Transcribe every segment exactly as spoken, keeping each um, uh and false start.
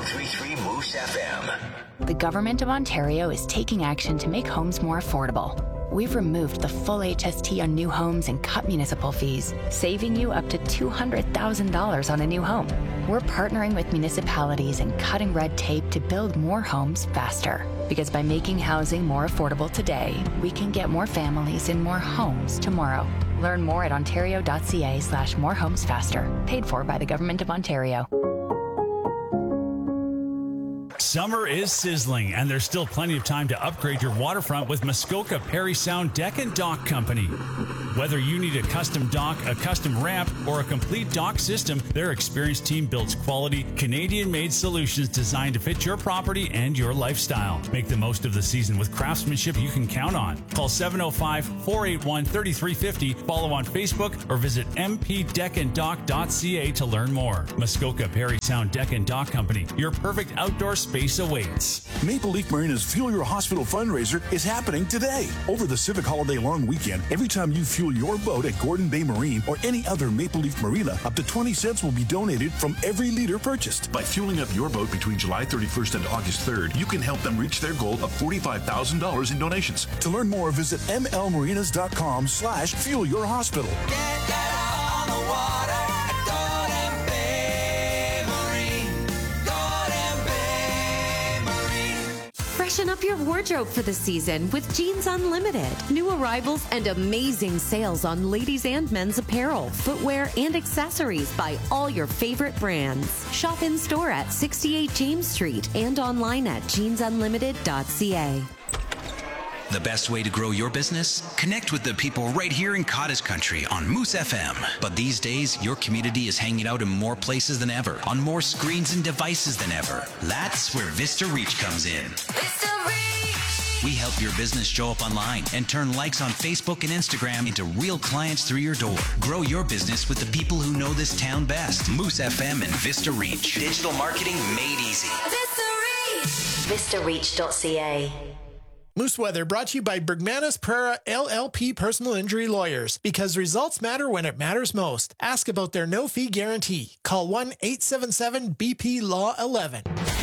three three Moose F M. The Government of Ontario is taking action to make homes more affordable. We've removed the full H S T on new homes and cut municipal fees, saving you up to two hundred thousand dollars on a new home. We're partnering with municipalities and cutting red tape to build more homes faster. Because by making housing more affordable today, we can get more families in more homes tomorrow. Learn more at ontario.ca slash more homes faster. Paid for by the Government of Ontario. Summer is sizzling, and there's still plenty of time to upgrade your waterfront with Muskoka Parry Sound Deck and Dock Company. Whether you need a custom dock, a custom ramp, or a complete dock system, their experienced team builds quality, Canadian-made solutions designed to fit your property and your lifestyle. Make the most of the season with craftsmanship you can count on. Call seven oh five, four eight one, three three five oh, follow on Facebook, or visit m p deck and dock dot c a to learn more. Muskoka Parry Sound Deck and Dock Company, your perfect outdoor space awaits. Maple Leaf Marina's Fuel Your Hospital fundraiser is happening today. Over the Civic Holiday long weekend, every time you fuel your boat at Gordon Bay Marine or any other Maple Leaf Marina, up to twenty cents will be donated from every liter purchased. By fueling up your boat between July thirty-first and August third, you can help them reach their goal of forty-five thousand dollars in donations. To learn more, visit m l marinas dot com slash fuel your hospital. Get, get out on the water at Gordon Bay Marine. Gordon Bay Marine. Freshen up your wardrobe for the season with Jeans Unlimited. New arrivals and amazing sales on ladies and men's apparel, footwear, and accessories by all your favorite brands. Shop in store at sixty-eight James Street and online at jeans unlimited dot c a. The best way to grow your business? Connect with the people right here in Cottage Country on Moose F M. But these days, your community is hanging out in more places than ever, on more screens and devices than ever. That's where Vista Reach comes in. Vista Reach. We help your business show up online and turn likes on Facebook and Instagram into real clients through your door. Grow your business with the people who know this town best. Moose F M and Vista Reach. Digital marketing made easy. Vista Reach. vista reach dot c a. Moose Weather brought to you by Bergmanis Pereira L L P Personal Injury Lawyers. Because results matter when it matters most. Ask about their no-fee guarantee. Call one eight seven seven B P Law eleven.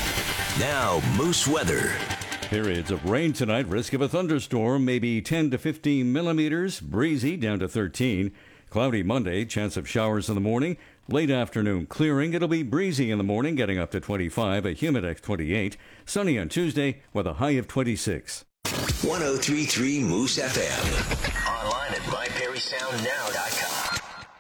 Now, Moose Weather. Periods of rain tonight. Risk of a thunderstorm, maybe ten to fifteen millimeters. Breezy down to thirteen. Cloudy Monday. Chance of showers in the morning. Late afternoon clearing. It'll be breezy in the morning, getting up to twenty-five. A Humidex twenty-eight. Sunny on Tuesday with a high of twenty-six. one oh three point three Moose F M. Online at my perry sound now dot com.